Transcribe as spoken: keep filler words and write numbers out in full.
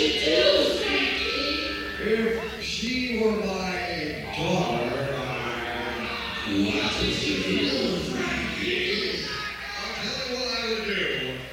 If she were my daughter, I... What would you do, Frankie? I'll tell you what I would do.